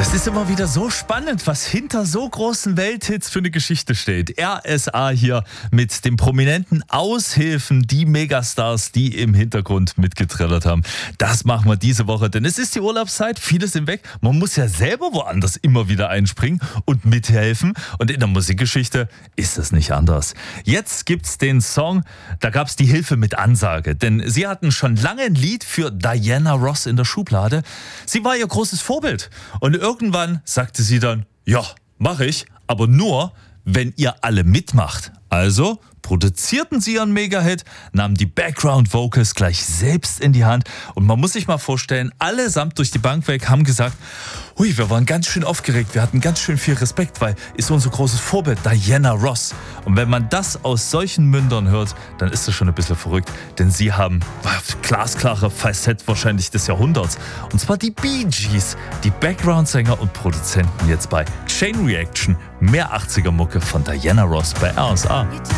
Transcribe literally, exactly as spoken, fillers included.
Das ist immer wieder so spannend, was hinter so großen Welthits für eine Geschichte steht. R S A hier mit den prominenten Aushilfen, die Megastars, die im Hintergrund mitgetrillert haben. Das machen wir diese Woche, denn es ist die Urlaubszeit, viele sind weg. Man muss ja selber woanders immer wieder einspringen und mithelfen. Und in der Musikgeschichte ist das nicht anders. Jetzt gibt's den Song, da gab's die Hilfe mit Ansage. Denn sie hatten schon lange ein Lied für Diana Ross in der Schublade. Sie war ihr großes Vorbild. Und irgendwann sagte sie dann, ja, mache ich, aber nur, wenn ihr alle mitmacht. Also produzierten sie ihren Mega-Hit, nahmen die Background-Vocals gleich selbst in die Hand und man muss sich mal vorstellen, allesamt durch die Bank weg haben gesagt, hui, wir waren ganz schön aufgeregt, wir hatten ganz schön viel Respekt, weil ist unser großes Vorbild Diana Ross. Und wenn man das aus solchen Mündern hört, dann ist das schon ein bisschen verrückt, denn sie haben glasklare Facette wahrscheinlich des Jahrhunderts. Und zwar die Bee Gees, die Background-Sänger und Produzenten jetzt bei Chain Reaction, mehr achtziger Mucke von Diana Ross bei R S A.